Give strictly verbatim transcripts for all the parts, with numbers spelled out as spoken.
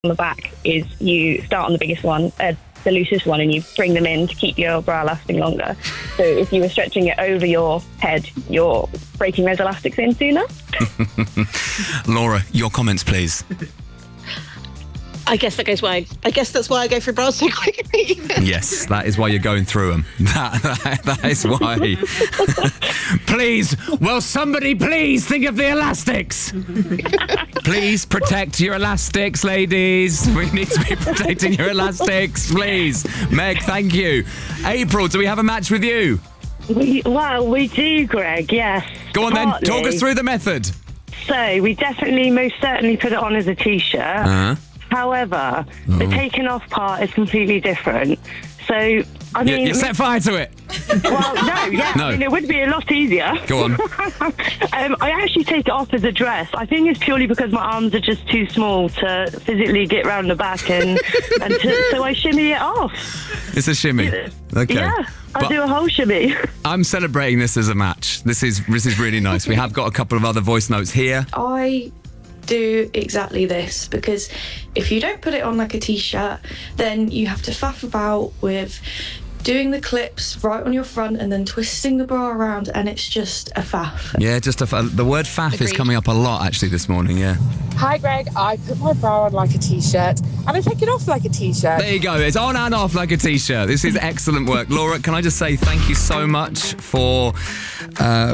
on the back is you start on the biggest one, uh, the loosest one, and you bring them in to keep your bra lasting longer. So if you were stretching it over your head, you're breaking those elastics in sooner. Laura, your comments, please. I guess that goes why. I guess that's why I go through bras so quickly. Yes, that is why you're going through them. That, that, that is why. Please, will somebody please think of the elastics? Please protect your elastics, ladies. We need to be protecting your elastics, please. Meg, thank you. April, do we have a match with you? We, well, we do, Greg, yes. Go on partly. then, talk us through the method. So we definitely, most certainly put it on as a T-shirt. Uh-huh. However, oh. the taken off part is completely different. So, I mean... You, you set fire to it. Well, no, yeah. No. I mean, it would be a lot easier. Go on. um, I actually take it off as a dress. I think it's purely because my arms are just too small to physically get round the back, and, and to, so I shimmy it off. It's a shimmy. Okay. Yeah, I But do a whole shimmy. I'm celebrating this as a match. This is this is really nice. We have got a couple of other voice notes here. I do exactly this, because if you don't put it on like a T-shirt, then you have to faff about with doing the clips right on your front and then twisting the bra around, and it's just a faff. Yeah, just a f- the word faff Agreed. Is coming up a lot actually this morning, yeah. Hi Greg, I put my bra on like a T-shirt and I take it off like a T-shirt. There you go, it's on and off like a T-shirt. This is excellent work. Laura, can I just say thank you so much for uh,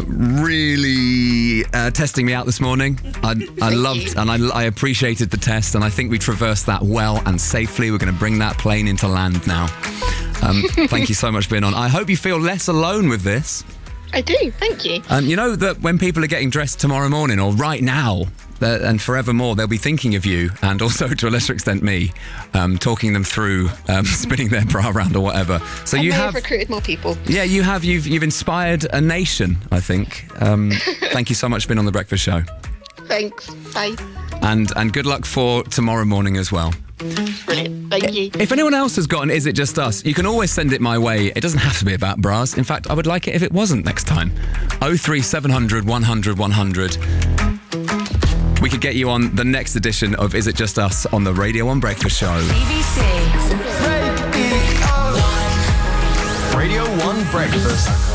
really uh, testing me out this morning. I, I loved you. and I, I appreciated the test, and I think we traversed that well and safely. We're going to bring that plane into land now. Um, thank you so much for being on. I hope you feel less alone with this. I do, thank you. And um, you know that when people are getting dressed tomorrow morning or right now and forevermore, they'll be thinking of you, and also to a lesser extent me, um, talking them through um, spinning their bra around or whatever. So I you may have, have recruited more people. Yeah, you have. You've you've inspired a nation, I think. Um, thank you so much for being on The Breakfast Show. Thanks. Bye. And and good luck for tomorrow morning as well. Brilliant. Thank you. If anyone else has got an Is It Just Us, you can always send it my way. It doesn't have to be about bras. In fact, I would like it if it wasn't next time. oh three seven hundred one hundred one hundred. We could get you on the next edition of Is It Just Us on the Radio one Breakfast Show. B B C. Radio one Breakfast.